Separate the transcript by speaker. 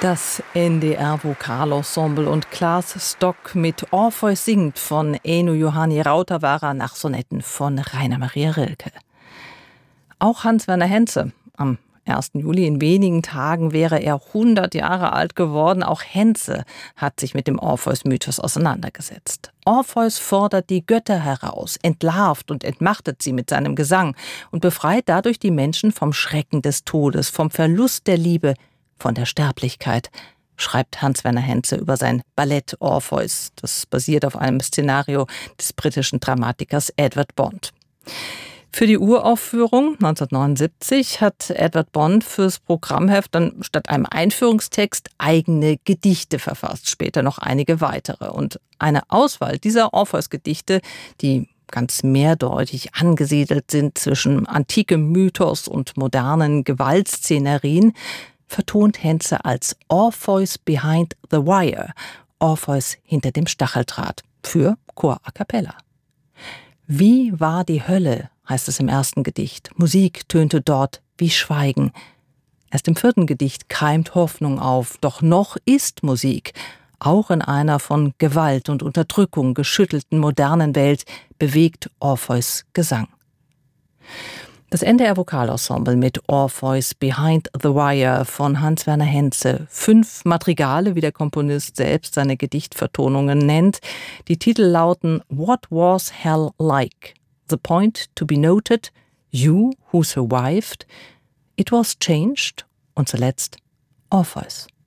Speaker 1: Das NDR-Vokalensemble und Klaas Stock mit Orpheus singt von Eino Juhani Rautavaara nach Sonetten von Rainer Maria Rilke. Auch Hans-Werner Henze. Am 1. Juli in wenigen Tagen wäre er 100 Jahre alt geworden. Auch Henze hat sich mit dem Orpheus-Mythos auseinandergesetzt. Orpheus fordert die Götter heraus, entlarvt und entmachtet sie mit seinem Gesang und befreit dadurch die Menschen vom Schrecken des Todes, vom Verlust der Liebe, von der Sterblichkeit, schreibt Hans-Werner Henze über sein Ballett Orpheus. Das basiert auf einem Szenario des britischen Dramatikers Edward Bond. Für die Uraufführung 1979 hat Edward Bond fürs Programmheft dann statt einem Einführungstext eigene Gedichte verfasst, später noch einige weitere. Und eine Auswahl dieser Orpheus-Gedichte, die ganz mehrdeutig angesiedelt sind zwischen antikem Mythos und modernen Gewaltszenerien, vertont Henze als Orpheus Behind the Wire, Orpheus hinter dem Stacheldraht, für Chor a cappella. Wie war die Hölle, heißt es im ersten Gedicht. Musik tönte dort wie Schweigen. Erst im 4. Gedicht keimt Hoffnung auf, doch noch ist Musik. Auch in einer von Gewalt und Unterdrückung geschüttelten modernen Welt bewegt Orpheus Gesang. Das NDR-Vokalensemble mit Orpheus Behind the Wire von Hans-Werner Henze. 5 Madrigale, wie der Komponist selbst seine Gedichtvertonungen nennt. Die Titel lauten What Was Hell Like? The Point to be Noted, You Who Survived, It Was Changed und zuletzt Orpheus.